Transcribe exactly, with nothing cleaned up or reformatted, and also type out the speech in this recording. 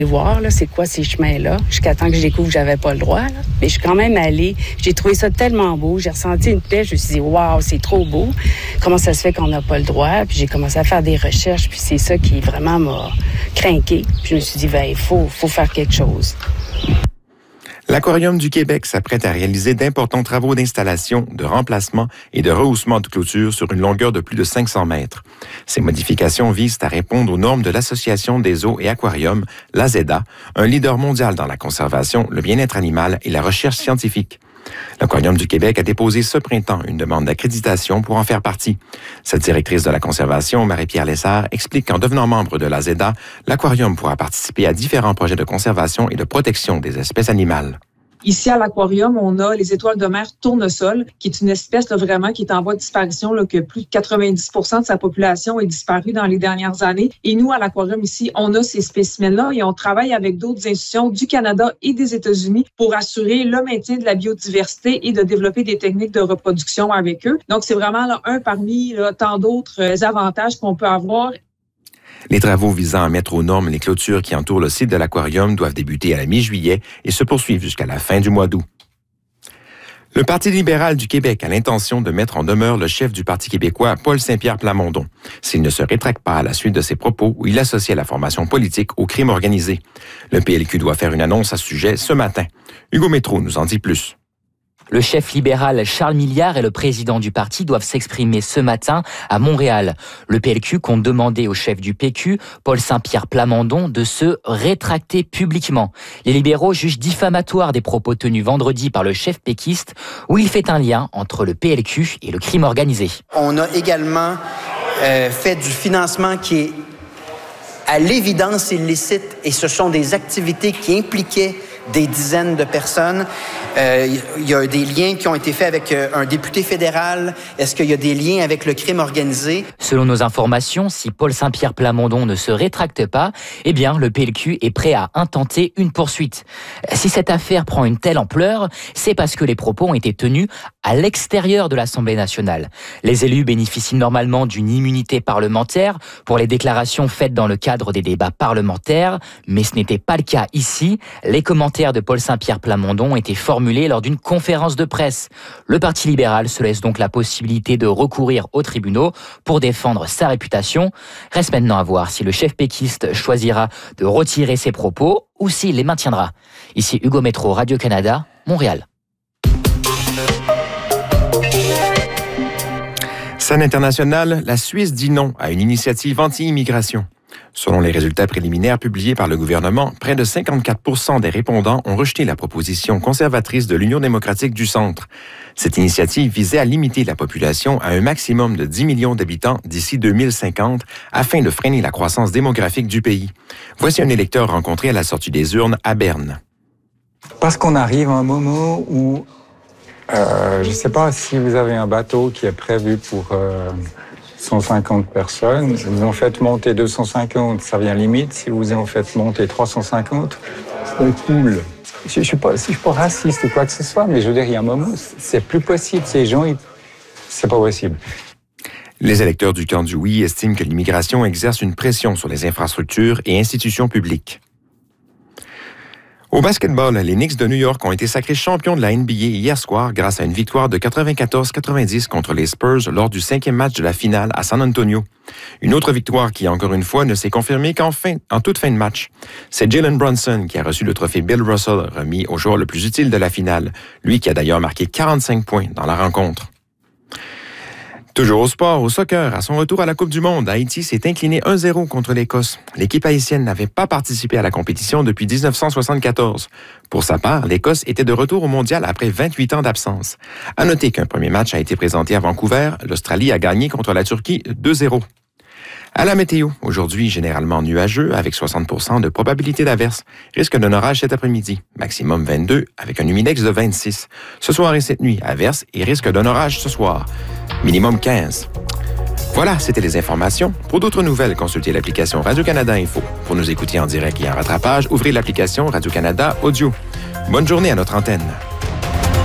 voir là, c'est quoi ces chemins-là, jusqu'à temps que je découvre que j'avais pas le droit. Là. Mais je suis quand même allée. J'ai trouvé ça tellement beau. J'ai ressenti une paix. Je me suis dit, waouh, c'est trop beau. Comment ça se fait qu'on n'a pas le droit? Puis j'ai commencé à faire des recherches. Puis c'est ça qui vraiment m'a craqué. Puis je me suis dit, ben il faut, faut faire quelque chose. L'Aquarium du Québec s'apprête à réaliser d'importants travaux d'installation, de remplacement et de rehaussement de clôture sur une longueur de plus de cinq cents mètres. Ces modifications visent à répondre aux normes de l'Association des eaux et aquariums, l'A Z A, un leader mondial dans la conservation, le bien-être animal et la recherche scientifique. L'Aquarium du Québec a déposé ce printemps une demande d'accréditation pour en faire partie. Cette directrice de la conservation, Marie-Pierre Lessard, explique qu'en devenant membre de l'A Z A, l'Aquarium pourra participer à différents projets de conservation et de protection des espèces animales. Ici, à l'Aquarium, on a les étoiles de mer tournesol, qui est une espèce là, vraiment qui est en voie de disparition, là, que plus de quatre-vingt-dix pour cent de sa population est disparue dans les dernières années. Et nous, à l'Aquarium, ici, on a ces spécimens-là et on travaille avec d'autres institutions du Canada et des États-Unis pour assurer le maintien de la biodiversité et de développer des techniques de reproduction avec eux. Donc, c'est vraiment là, un parmi là, tant d'autres euh, avantages qu'on peut avoir. Les travaux visant à mettre aux normes les clôtures qui entourent le site de l'Aquarium doivent débuter à la mi-juillet et se poursuivre jusqu'à la fin du mois d'août. Le Parti libéral du Québec a l'intention de mettre en demeure le chef du Parti québécois, Paul Saint-Pierre Plamondon, s'il ne se rétracte pas à la suite de ses propos où il associait la formation politique au crime organisé. Le P L Q doit faire une annonce à ce sujet ce matin. Hugo Métro nous en dit plus. Le chef libéral Charles Milliard et le président du parti doivent s'exprimer ce matin à Montréal. Le P L Q compte demander au chef du P Q, Paul Saint-Pierre Plamondon, de se rétracter publiquement. Les libéraux jugent diffamatoire des propos tenus vendredi par le chef péquiste, où il fait un lien entre le P L Q et le crime organisé. On a également euh, fait du financement qui est à l'évidence illicite, et ce sont des activités qui impliquaient des dizaines de personnes. Euh, il y a des liens qui ont été faits avec euh, un député fédéral. Est-ce qu'il y a des liens avec le crime organisé? Selon nos informations, si Paul Saint-Pierre Plamondon ne se rétracte pas, eh bien, le P L Q est prêt à intenter une poursuite. Si cette affaire prend une telle ampleur, c'est parce que les propos ont été tenus à l'extérieur de l'Assemblée nationale. Les élus bénéficient normalement d'une immunité parlementaire pour les déclarations faites dans le cadre des débats parlementaires, mais ce n'était pas le cas ici. Les commentaires de Paul Saint-Pierre Plamondon étaient formulés lors d'une conférence de presse. Le Parti libéral se laisse donc la possibilité de recourir aux tribunaux pour défendre sa réputation. Reste maintenant à voir si le chef péquiste choisira de retirer ses propos ou s'il les maintiendra. Ici Hugo Métro, Radio-Canada, Montréal. Scène internationale, la Suisse dit non à une initiative anti-immigration. Selon les résultats préliminaires publiés par le gouvernement, près de cinquante-quatre pour cent des répondants ont rejeté la proposition conservatrice de l'Union démocratique du Centre. Cette initiative visait à limiter la population à un maximum de dix millions d'habitants d'ici deux mille cinquante afin de freiner la croissance démographique du pays. Voici un électeur rencontré à la sortie des urnes à Berne. Parce qu'on arrive à un moment où, euh, je ne sais pas si vous avez un bateau qui est prévu pour... Euh cent cinquante personnes, vous en faites monter deux cent cinquante, ça vient limite. Si vous en faites monter trois cent cinquante, c'est cool. Je ne suis pas, si je suis pas raciste ou quoi que ce soit, mais je veux dire, il y a un moment, c'est plus possible. Ces gens, ils... c'est pas possible. Les électeurs du camp du oui estiment que l'immigration exerce une pression sur les infrastructures et institutions publiques. Au basketball, les Knicks de New York ont été sacrés champions de la N B A hier soir grâce à une victoire de quatre-vingt-quatorze quatre-vingt-dix contre les Spurs lors du cinquième match de la finale à San Antonio. Une autre victoire qui, encore une fois, ne s'est confirmée qu'en fin, en toute fin de match. C'est Jalen Brunson qui a reçu le trophée Bill Russell, remis au joueur le plus utile de la finale, lui qui a d'ailleurs marqué quarante-cinq points dans la rencontre. Toujours au sport, au soccer, à son retour à la Coupe du Monde, Haïti s'est incliné un zéro contre l'Écosse. L'équipe haïtienne n'avait pas participé à la compétition depuis dix-neuf cent soixante-quatorze. Pour sa part, l'Écosse était de retour au mondial après vingt-huit ans d'absence. À noter qu'un premier match a été présenté à Vancouver. L'Australie a gagné contre la Turquie deux zéro. À la météo, aujourd'hui généralement nuageux avec soixante pour cent de probabilité d'averse. Risque d'un orage cet après-midi. Maximum vingt-deux avec un humidex de vingt-six. Ce soir et cette nuit, averse et risque d'un orage ce soir. Minimum quinze. Voilà, c'était les informations. Pour d'autres nouvelles, consultez l'application Radio-Canada Info. Pour nous écouter en direct et en rattrapage, ouvrez l'application Radio-Canada Audio. Bonne journée à notre antenne.